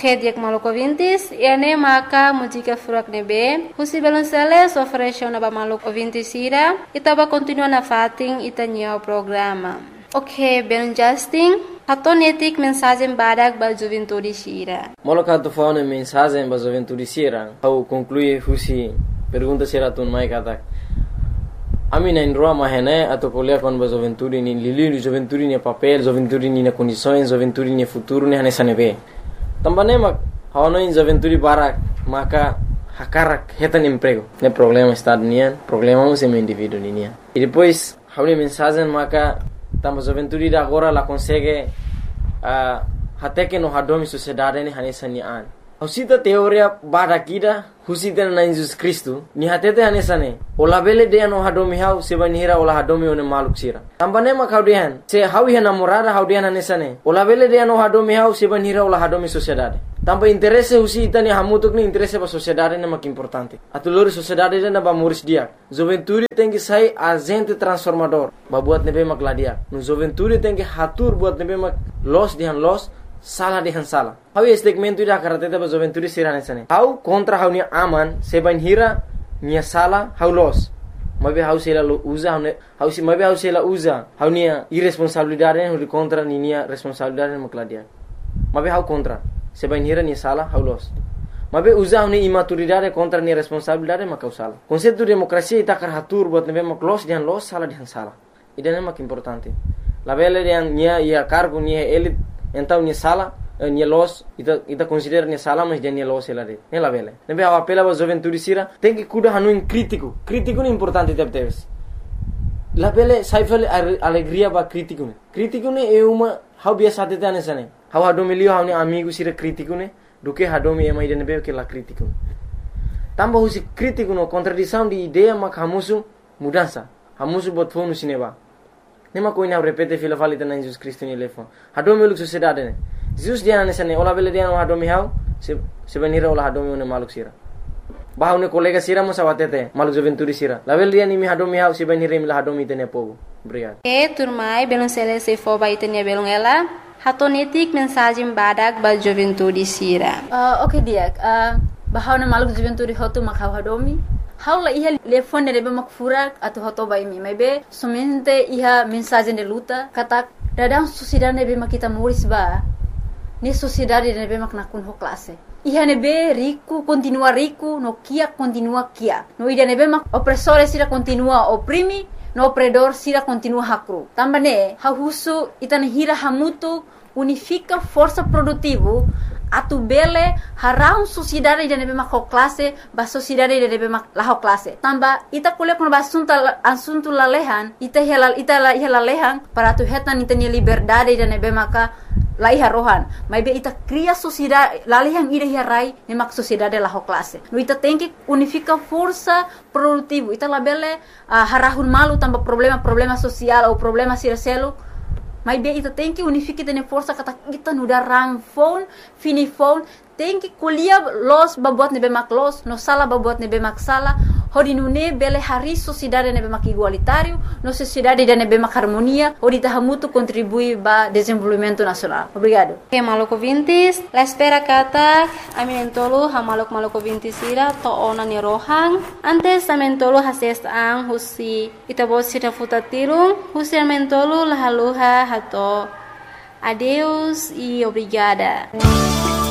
Ok, dia maluco ouvintes, e ane maka música furak nebe, husi belonceles oferece na ba maluco ouvintes ira, itaba continua na fating itanya o programa. Ok, belon Justin, hatonetik mensagem badak ba juventude sira. Moloka tu faune mensagem ba juventude sira, au conclui husi pergunta sira tun mai katak. Ami na indroa mahene atau kuliah kon ba juventude ni lili juventude ni papel, juventude ni na condições, juventude ni futuro ni hanesa nebe. Tambane mak hawano in juventude barak maka hakarak hetan emprego. Ne problema estado nian, problema um sem indivíduo nian. E depois hawni mensagem maka tamba juventude da agora la consegue até que no hadomi sociedade ni hanesa ni an. Husita teoria barakida husita na Jesus Cristo ni hatete hanesa ne. Ola bele de no hadomi hau sebanira ola hadomi one maluk sira. Tambane mak hawdihan se hawi namorada hawdihan hanesa ne. Ola bele de no hadomi hau sebanira ola hadomi sociedade. Tamba interesse husita ni hamutuk ni interesse ba sociedade ne mak importante. Atulori sociedade na ba moris dia. Juventude tem que sair agente transformador. Ba buat nebe mak ladia. No juventude tem que hatur buat nebe mak los dihan los salah dihan salah. Hau segmento ida karateta ba juventude sirane sane. Hau contra hau ni aman sebanira ni salah hau los. Mabe hau sela usa hau si mabe hau sela usa hau ni irresponsabilidade hau contra ni responsabilidade mak ladia. Mabe hau contra sebanira ni salah hau los. Mabe usa hau ni imaturidade contra ni responsabilidade mak salah. Konsepto demokrasia ita karatur buat nebe mak los dihan los salah dihan salah. Ida mak importante. La bele dihan nia ia cargo ni elit então ni sala ni los ita considera ni sala mas ni los ela de ela vele nebe a apela ba juventude sira tem que cuidar hanu crítico ni importante teves la vele saifel alegria ba crítico ne é uma how biasa tete anesane how hadomilio how ni amigo sira crítico ne do que hadomi é mais de nebe que la crítico tamba husi crítico no contradição de ideia mak hamusu mudança hamusu bot fonu sineba nema koina repete fila falita na Jesus Cristo ni lefo hadomi luk sociedade ne Jesus dia na sane ola bele dia no hadomi hau se benira ola hadomi ne maluk sira bahau ne kolega sira mo sawatete maluk juventude sira la bele dia ni mi hadomi hau se benira mi la hadomi tene pogo obrigado turmai belon sele se fo ba itenia belon ela hatonetik mensagem badak ba juventude sira. Ok dia bahau na maluk juventude hotu makau hadomi haula iha telefone nebe mak furak atau hoto bai mi maybe somente iha mensagem de luta kata dadang sociedade nebe mak kita muris ba ni sociedade nebe mak nakun ho classe iha nebe rico continua rico no kia continua kia no ida nebe mak opressore sira continua oprimi no opredor sira continua hakru tambane hahusu itane hira hamutu unifica força produtivo atu bele harau sociedade de nebe mak classe ba sociedade de nebe mak la classe tamba ita kule kun ba assunto la lehan ita la lehan para tu hetan ita ni liberdade de nebe maka la iha rohan mai be ita cria sociedade la lehan ida rai ne mak sociedade la classe no ita tem que unifica força produtivo ita la bele harahun malu tamba problema social ou problema sircelo mas bem, ita tem que unificar tene força kata kita nuda ram phone, fini phone, tem que colher los babuat nebe mak los, no sala babuat nebe mak sala, hodi nune bele hari sociedade nebe mak igualitário, no sociedade de nebe mak harmonia, hodi tahamutu contribui ba desenvolvimento nacional. Obrigado. Ok, maluco vintis, la espera kata, aminentolo ha maluco vintis ira to ona ni rohang, antes amentolo hases ang husi itabo sira futatirung, husi amentolo lahaluha hato. Adeus e obrigada.